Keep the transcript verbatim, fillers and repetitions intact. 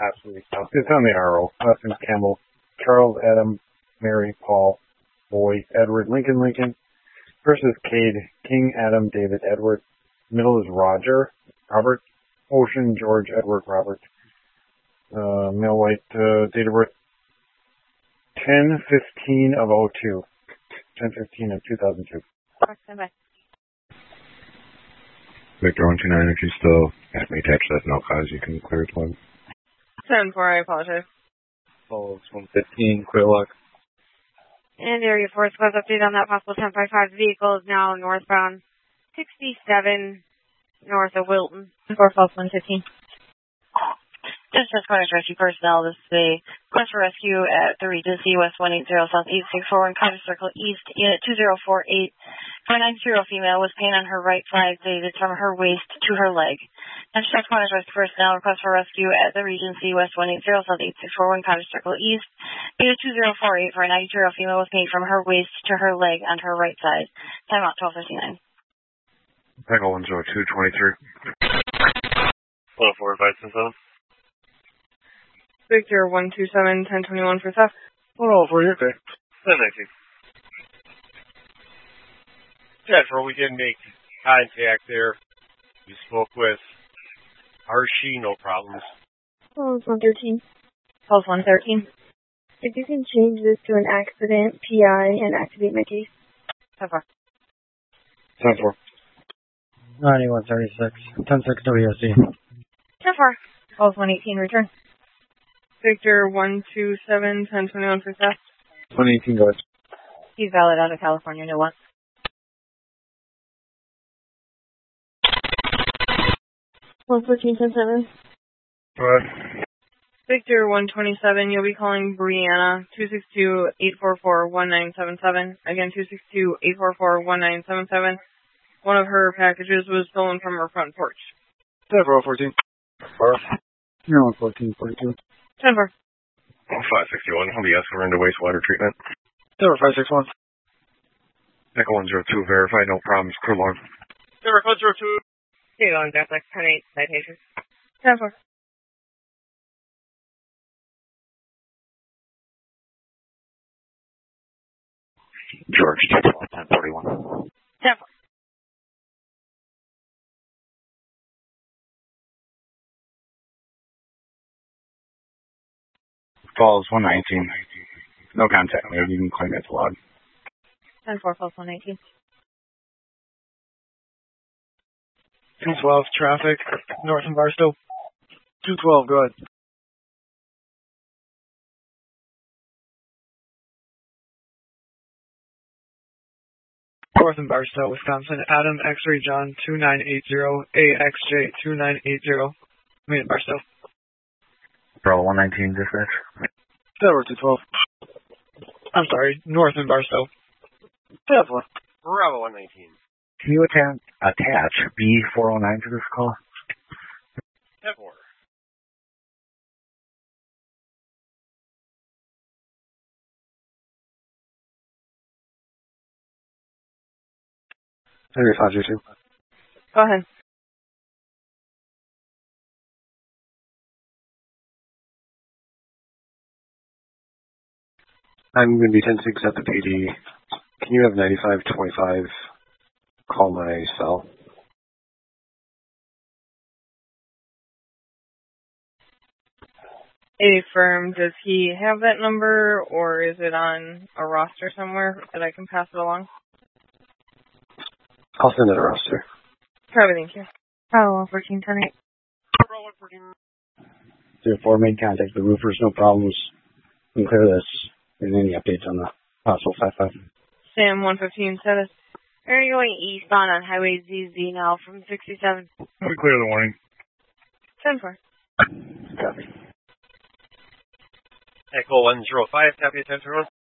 absolutely south. It's on the R O. Austin Campbell, Charles, Adam, Mary, Paul, Boy, Edward, Lincoln, Lincoln. First is Cade, King, Adam, David, Edward. Middle is Roger, Robert, Ocean, George, Edward, Robert. Uh, male white, uh, date of birth ten fifteen of oh two. ten fifteen of two thousand two. Bye. Victor one two nine, if you still have me attached, that's no cause, you can clear it one. seven four, I apologize. Falls one fifteen, clear luck. And area force was update on that possible ten five five vehicle is now northbound sixty-seven north of Wilton. four Falls one fifteen. This is Cornish Rescue Personnel. This is a quest for rescue at the Regency West one eighty South eight six four one County Circle East. Unit two zero four eight. five nine zero female was pain on her right flag dated from her waist to her leg. And Check Cornish Rescue Personnel request for rescue at the Regency West one eighty South eight six four one County Circle East. Unit two zero four eight for a nine zero female was pain from her waist to her leg on her right side. Time out twelve fifty-nine. Echo one zero two twenty-three. one oh four five seven. Victor one two seven, ten twenty-one for theft. one oh four, you're okay. ten nineteen. Central, we did make contact there. We spoke with Archie, no problems. Falls one thirteen. Falls one thirteen. If you can change this to an accident P I and activate my case. ten four. ten four. ninety-one thirty-six. ten six W S C. ten four. Falls one eighteen, return. Victor one two seven, ten twenty-one for theft. one eighteen, go ahead. He's valid out of California, no one. one fourteen, ten seven. Go ahead. Victor one twenty-seven, you'll be calling Brianna, two six two, eight four four, one nine seven seven. Again, two six two, eight four four, one nine seven seven. One of her packages was stolen from her front porch. ten four fourteen. Four. You're on fourteen forty-two. ten four. five sixty-one, I'll be escorting into wastewater treatment. ten four five six one. Echo one zero two, verify, no problems, crew log. ten four one zero two. Stay on deck, like ten eight, citation. ten four. George, ten forty-one. ten four. Falls one nineteen. No contact made. You can claim it's log. ten four, Falls one nineteen. two twelve, traffic, north in Barstow. two twelve, go ahead. North in Barstow, Wisconsin. Adam X-ray John two nine eight zero, A X J two nine eight zero. Main Barstow. Bravo one nineteen, dispatch. Delaware two twelve. I'm sorry, north in Barstow. Delaware. Bravo one nineteen. Can you attach, attach B four oh nine to this call? Delaware. Area five zero two. Go ahead. I'm going to be ten six at the P D. Can you have ninety-five twenty-five call my cell? A firm, does he have that number, or is it on a roster somewhere that I can pass it along? I'll send it a roster. Probably, thank you. Oh, one fourteen, ten eight. Bravo one fourteen. Zero four, made contact. The roofers, no problems. We can clear this. And any updates on the possible five five? Sam one fifteen, status. Are you going eastbound on Highway Z Z now from sixty-seven? We clear the warning. ten four. Copy. Echo one zero five, copy ten four one.